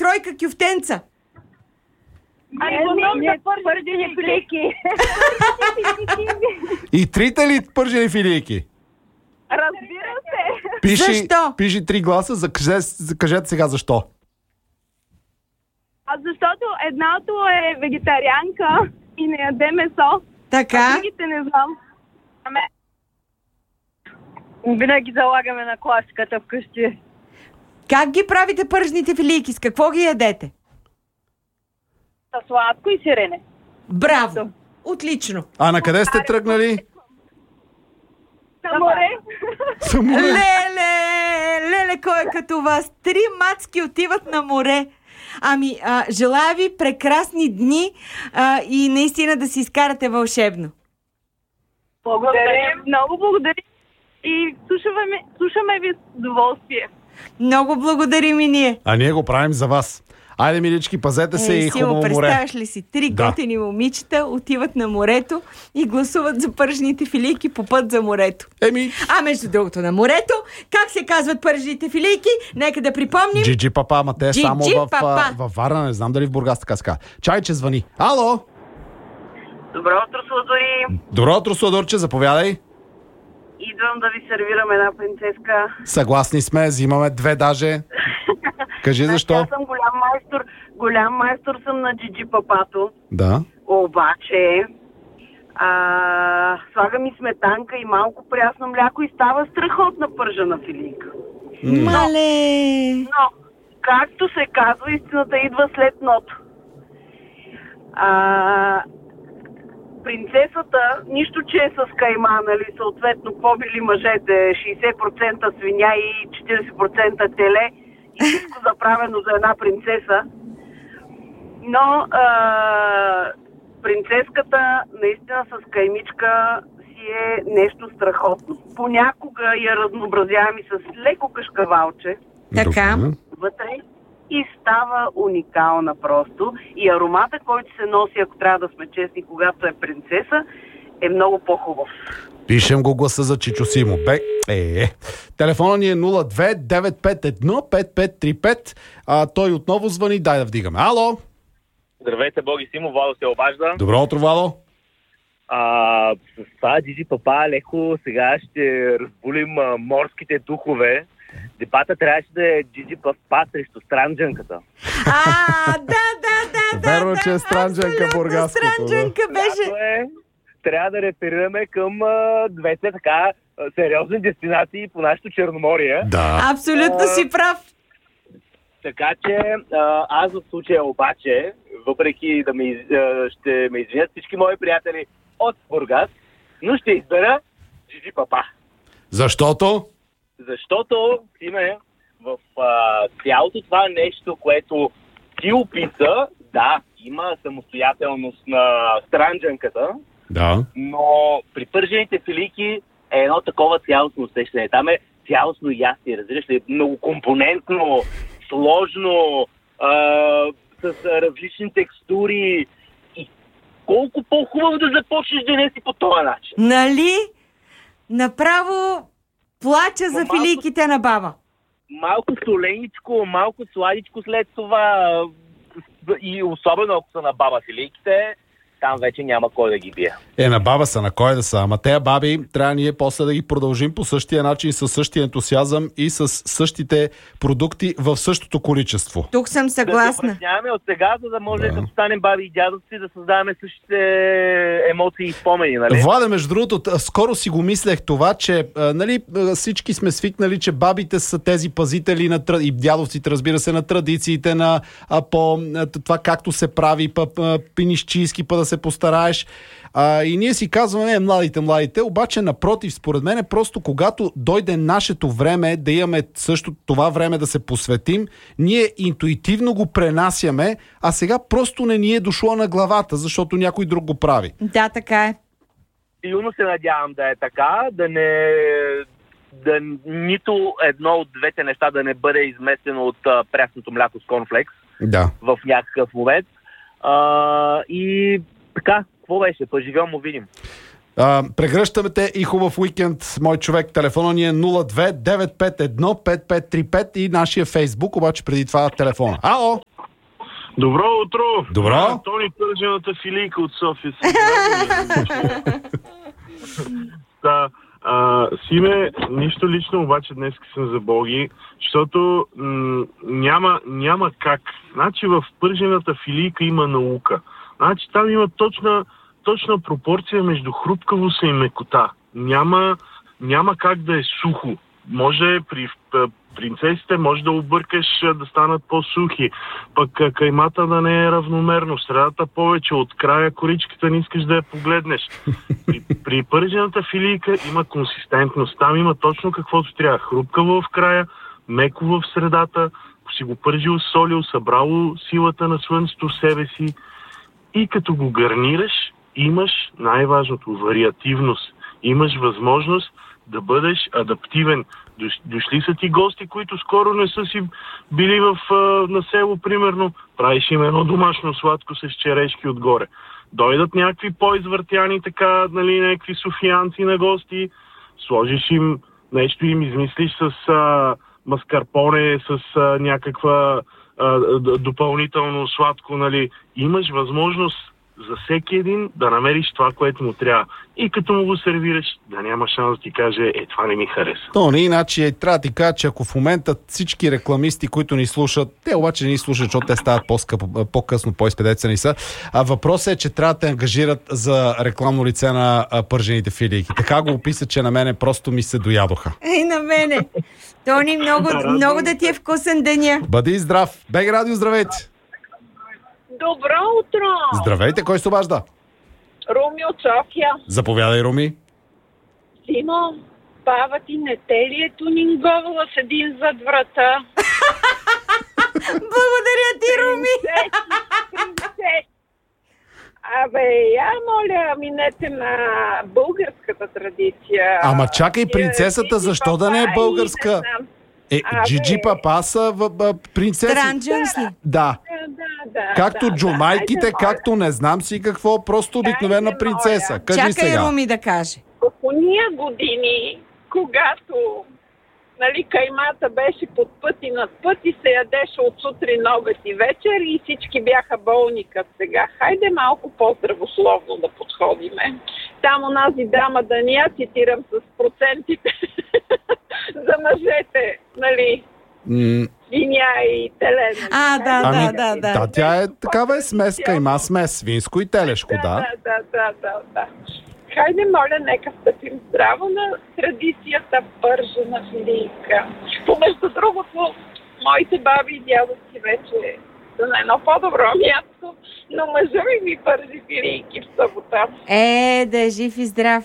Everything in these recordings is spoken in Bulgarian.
тройка кюфтенца. Не, пържени филийки. И трите ли пържени филийки? Разбира се. Защо? Пиши 3 гласа, кажете сега защо. Защото едното е вегетарианка и не яде месо. Така. А другите не знам. Винаги залагаме на класиката вкъщи. Как ги правите пържените филийки? С какво ги ядете? С сладко и сирене. Браво! Отлично! А на къде сте тръгнали? На море. Леле, кой е като вас? 3 мацки отиват на море. Ами, желая ви прекрасни дни и наистина да си изкарате вълшебно. Благодарим. Много благодарим. И слушаме ви с удоволствие. Много благодарим и ние. А ние го правим за вас. Айде, милички, пазете се и хубаво море. Представяш ли си? 3 готини момичета отиват на морето и гласуват за пържените филийки по път за морето. А между другото на морето, как се казват пържените филийки? Нека да припомним. Джиджи папа, ама те само във Варна, не знам дали в Бургас така ска. Чайче звъни. Ало! Добро утро, Сладори. Добро утро, Сладорче, заповядай. Идвам да ви сервирам една принцеска. Съгласни сме, взимаме 2 даже. Кажи защо. Аз съм голям майстор съм на Джиджи папато. Да. Обаче слагам и сметанка и малко прясно мляко и става страхотна пържена филийка. Мале! Но, както се казва, истината идва след ното. Принцесата, нищо че е с кайма, нали, съответно, по-били мъжете, 60% свиня и 40% теле, и всичко заправено за една принцеса. Но принцеската наистина с каймичка си е нещо страхотно. Понякога я разнообразявам и с леко кашкавалче. Така. Вътре. И става уникална просто. И аромата, който се носи, ако трябва да сме честни, когато е принцеса, е много по-хубав. Пишем го гласа за Чичо Симо. Телефона ни е 02-951-5535. Той отново звъни. Дай да вдигаме. Ало! Здравейте, Боги Симо. Владо се обажда. Добро утро, Владо. С това Джиджи папа леко сега ще разбулим морските духове. Дебата трябваше да е Джиджи папа срещу странджанката. Да. Верно, че е странджанка бургаското. Странджанка беше. Трябва да реферираме към двете така сериозни дестинации по нашето Черноморие. Да. Абсолютно си прав. Така че аз в случая обаче, въпреки да ще ме извинят всички мои приятели от Бургас, но ще избера Джиджи папа. Защото? Защото, Симе, в цялото това нещо, което ти описа, да, има самостоятелност на странджанката, да, но при пържените филийки е едно такова цялостно усещане. Там е цялостно ясни, разбираш ли, многокомпонентно, сложно, с различни текстури. И колко по-хубаво да започнеш деня си по този начин. Нали? Направо плача за филийките на баба. Малко соленичко, малко сладичко след това. И особено ако са на баба филийките, там вече няма кой да ги бие. На баба са, на кой да са. Ама тези баби трябва ние после да ги продължим по същия начин, със същия ентусиазъм и с същите продукти в същото количество. Тук съм съгласна. Да се упражняваме от сега, за да може да станем баби и дядовци, да създаваме същите емоции и спомени, нали? Владе, между другото, скоро си го мислех това, че нали, всички сме свикнали, че бабите са тези пазители на и дядовците, разбира се, на традициите, на това както се прави, пинишчийски, да се постараеш. И ние си казваме, младите, обаче напротив, според мен просто когато дойде нашето време да имаме също това време да се посветим, ние интуитивно го пренасяме, а сега просто не ни е дошло на главата, защото някой друг го прави. Да, така е. Силно се надявам да е така, да нито едно от двете неща да не бъде изместено от прясното мляко с корнфлекс в някакъв момент. И така, какво беше? Поживем, му видим. Прегръщаме те и хубав уикенд, мой човек. Телефона ни е 02-951-5535 и нашия Фейсбук, обаче преди това телефона. Ало! Добро утро! Добро! Тони пържената филийка от София. Да, Симе, нищо лично, обаче днес съм за боги, защото няма как. Значи в пържената филийка има наука. Значи там има точна пропорция между хрупкавост и мекота. Няма как да е сухо. Може при принцесите може да объркаш да станат по-сухи, пък каймата да не е равномерно, средата повече, от края коричката не искаш да я погледнеш. При пържената филийка има консистентност, там има точно каквото трябва. Хрупкаво в края, меко в средата, си го пържил, солил, събрало силата на слънцето в себе си и като го гарнираш, имаш най-важното – вариативност. Имаш възможност да бъдеш адаптивен. Дошли са ти гости, които скоро не са си били на село, примерно. Правиш им едно домашно сладко с черешки отгоре. Дойдат някакви по-извъртяни, така, нали, някакви софиянци на гости. Сложиш им нещо, им измислиш с маскарпоне, с някаква допълнително сладко, нали. Имаш възможност за всеки един да намериш това, което му трябва. И като му го сервираш, да няма шанс да ти каже, това не ми хареса. Не, иначе трябва да ти кажа, че ако в момента всички рекламисти, които ни слушат, те обаче не ни слушат, защото те стават по-късно, по-изпедеца ни са. Въпросът е, че трябва да те ангажират за рекламно лице на пържените филийки. Така го описа, че на мене просто ми се доядоха. И на мене. Тони, много да ти е вкусен деня. Бъди здрав. БГ Радио, здравейте. Добро утро! Здравейте, кой се обажда? Руми от София. Заповядай, Руми. Симо, баба ти не те ли е тунинговала с един зад врата? Благодаря ти, Руми! Я моля, минете на българската традиция. Ама чакай, принцесата, защо да не е българска? Джиджи Папа са принцеси. Транджанс ли? Да. Както джумайките, както не знам си какво, просто обикновена принцеса. Кажи чакай сега. Руми да каже. В уния години, когато каймата беше под път и над път и се ядеше от сутрин, обед и вечер и всички бяха болни като сега. Хайде малко по-здравословно да подходиме. Там онази дама, да не я цитирам с процентите за мъжете, нали? Свиня и теле. Да, тя е такава смеска, има смес, свинско и телешко, да. Да. Хайде, моля, нека стъпим здраво на традицията пържена филийка. Помежду другото, моите баби и дядовци вече са на едно по-добро място, но мъжа ми пържи филийки в събота. Да е жив и здрав.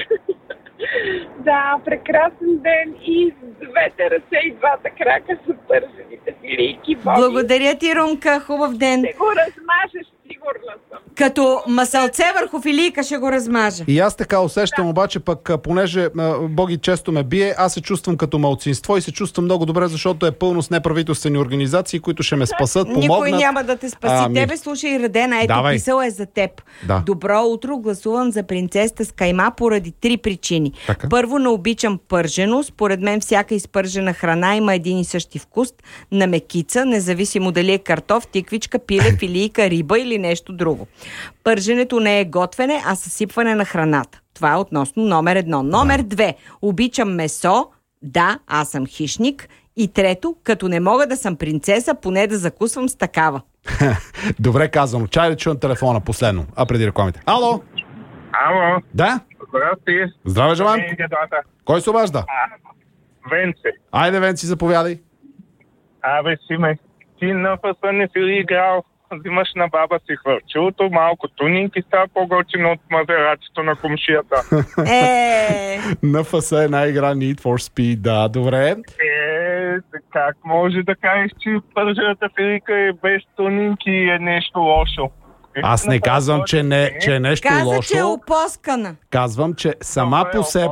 Да, прекрасен ден и с двете ръце и двата крака са пържените филийки. Благодаря ти, Румка, хубав ден. Ще го размажеш, сигурна съм. Като масълце върху филийка ще го размажа. И аз така усещам, обаче пък, понеже Боги често ме бие, аз се чувствам като малцинство и се чувствам много добре, защото е пълно с неправителствени организации, които ще ме спасат, помогнат. Никой няма да те спаси. Тебе слушай, Радена, писал е за теб. Да. Добро утро, гласувам за принцесата с кайма поради 3 причини. Така? Първо, не обичам пържено. Според мен всяка изпържена храна има един и същи вкус на мекица, независимо дали е картоф, тиквичка, пиле, филийка, риба или нещо друго. Пърженето не е готвене, а съсипване на храната. Това е относно номер 1. Номер 2. Обичам месо. Да, аз съм хищник. И трето, като не мога да съм принцеса, поне да закусвам с такава. Добре казано. Чай да чуем телефона последно, преди рекламите. Ало? Ало? Да? Здрасти. Здраве, желаем. Кой се обажда? Венце. Айде, Венци, заповядай. Симе, ти на фаса не си играл. Взимаш на баба си хвърчилото, малко тунинг и става по-готино от мазерачето на комшията. На ФС е една игра Need for Speed, да, добре. Как може да кажеш, че пържената филийка е без тунинг и е нещо лошо? Аз не казвам, че е нещо лошо. Каза, че е опоскана. Казвам, че сама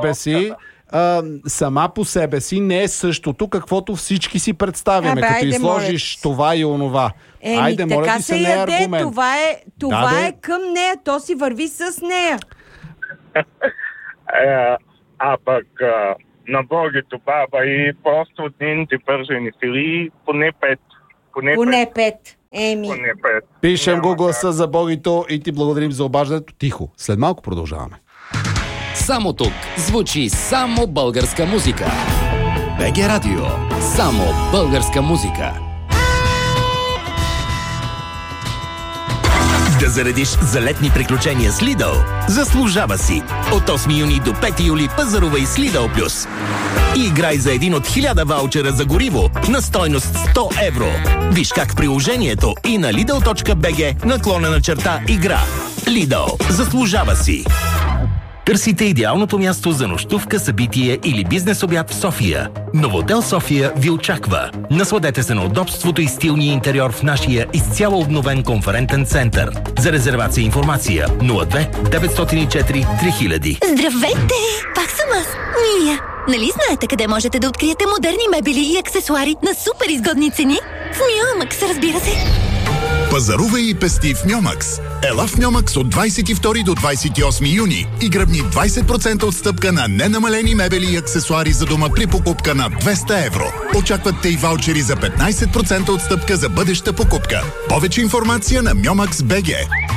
по себе си не е същото, каквото всички си представяме, като изложиш това и онова. Айде, моля ти се, не е аргумент. Това е към нея, то си върви с нея. Пък на Богито, баба, и просто от нейните пържени филии поне 5. Поне 5. Пишем го гласа за Богито и ти благодарим за обаждането. Тихо, след малко продължаваме. Само тук звучи само българска музика. БГ Радио. Само българска музика. Да заредиш за летни приключения с Lidl заслужава си. От 8 юни до 5 юли пазарувай с Lidl Plus. И играй за един от 1000 ваучера за гориво на стойност 100 евро. Виж как в приложението и на lidl.bg/игра. Lidl. Заслужава си. Търсите идеалното място за нощувка, събитие или бизнес обяд в София. Новотел София ви очаква. Насладете се на удобството и стилния интериор в нашия изцяло обновен конферентен център. За резервация и информация 02 904 3000. Здравейте! Пак съм аз, Мия. Нали знаете къде можете да откриете модерни мебели и аксесуари на супер изгодни цени? В Миомакс, разбира се. Пазарувай и пести в Мьомакс. Ела в Мьомакс от 22 до 28 юни и гръбни 20% отстъпка на ненамалени мебели и аксесуари за дома при покупка на 200 евро. Очакват те и ваучери за 15% отстъпка за бъдеща покупка. Повече информация на Myomax.bg.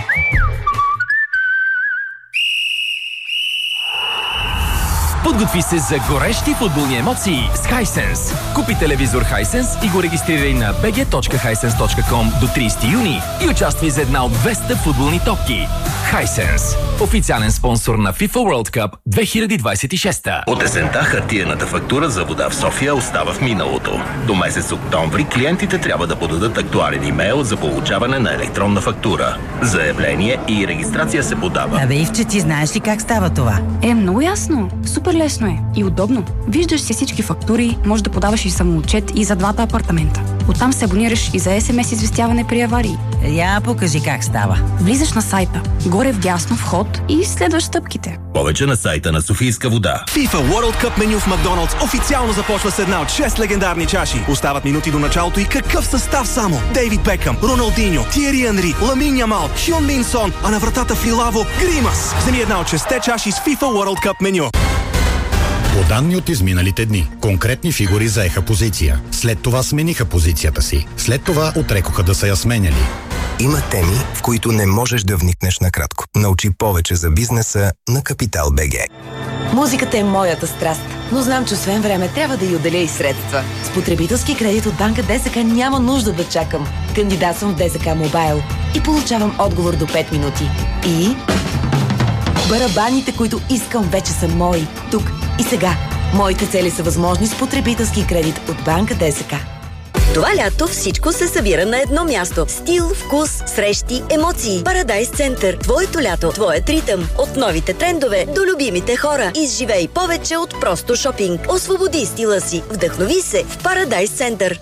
Подготви се за горещи футболни емоции с Hisense. Купи телевизор Hisense и го регистрирай на bg.hisense.com до 30 юни и участвай за една от 200 футболни топки. Hisense. Официален спонсор на FIFA World Cup 2026. От есента хартиената фактура за вода в София остава в миналото. До месец октомври клиентите трябва да подадат актуален имейл за получаване на електронна фактура. Заявление и регистрация се подава. Абе, Ивче, ти знаеш ли как става това? Много ясно. Супер лесно е и удобно. Виждаш си всички фактури, можеш да подаваш и самоотчет и за двата апартамента. Оттам се абонираш и за SMS известяване при аварии. Я покажи как става. Влизаш на сайта, горе вдясно вход и следваш стъпките. Повече на сайта на Софийска вода. FIFA World Cup меню в Макдоналдс официално започва с една от 6 легендарни чаши. Остават минути до началото и какъв състав само? Дейвид Бекъм, Роналдиньо, Тиери Анри, Ламин Ямал, Хюн Мин Сон, а на вратата в Рилаво Гримас. Вземи една от 6 чаши с FIFA World Cup меню. По данни от изминалите дни, конкретни фигури заеха позиция. След това смениха позицията си. След това отрекоха да са я сменяли. Има теми, в които не можеш да вникнеш накратко. Научи повече за бизнеса на Капитал БГ. Музиката е моята страст, но знам, че освен време трябва да й отделя и средства. С потребителски кредит от банка ДСК няма нужда да чакам. Кандидатствам в ДСК Мобайл и получавам отговор до 5 минути. И барабаните, които искам, вече са мои. Тук и сега. Моите цели са възможни с потребителски кредит от банка ДСК. Това лято всичко се събира на едно място. Стил, вкус, срещи, емоции. Парадайс Център. Твоето лято, твоят ритъм. От новите трендове до любимите хора. Изживей повече от просто шопинг. Освободи стила си. Вдъхнови се в Парадайс Център.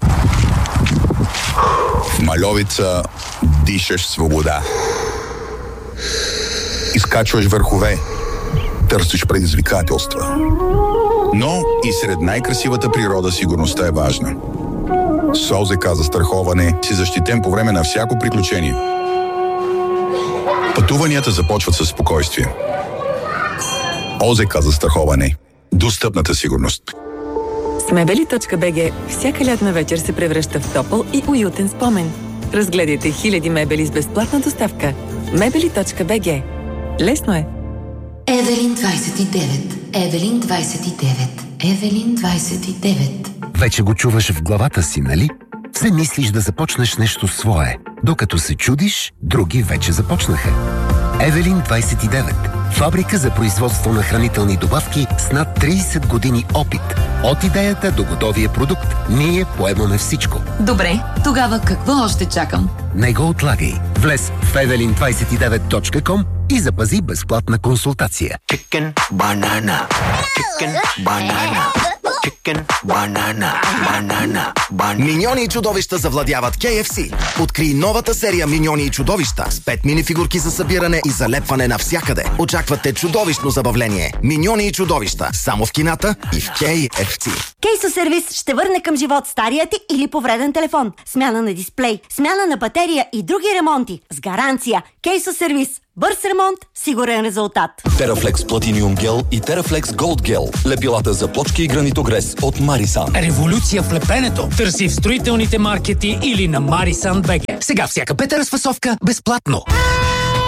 В Мальовица дишаш свобода. Изкачваш върхове. Търсиш предизвикателства. Но и сред най-красивата природа сигурността е важна. С ОЗК застраховане си защитен по време на всяко приключение. Пътуванията започват със спокойствие. ОЗК застраховане. Достъпната сигурност. С мебели.bg всяка лятна вечер се превръща в топъл и уютен спомен. Разгледайте хиляди мебели с безплатна доставка. Мебели.bg. Лесно е. Евелин 29. Евелин 29. Евелин 29. Вече го чуваш в главата си, нали? Все мислиш да започнеш нещо свое. Докато се чудиш, други вече започнаха. Евелин 29. Фабрика за производство на хранителни добавки с над 30 години опит. От идеята до готовия продукт, ние поемаме всичко. Добре, тогава какво още чакам? Не го отлагай. Влез в evelin29.com и запази безплатна консултация. Chicken banana. Chicken banana. Chicken banana. Banana. Миньони и чудовища завладяват KFC. Откри новата серия Миньони и чудовища с 5 минифигурки за събиране и залепване навсякъде. Очаквате чудовищно забавление. Миньони и чудовища. Само в кината и в KFC. Кейсо сервис ще върне към живот стария ти или повреден телефон. Смяна на дисплей, смяна на батерия и други ремонти. С гаранция. Кейсо сервис. Бърз ремонт, сигурен резултат. Терафлекс Платиниум гел и Терафлекс Голд гел. Лепилата за плочки и гранитогрес от Марисан. Революция в лепенето. Търси в строителните маркети или на Marisan.bg. Сега всяка пета разфасовка безплатно.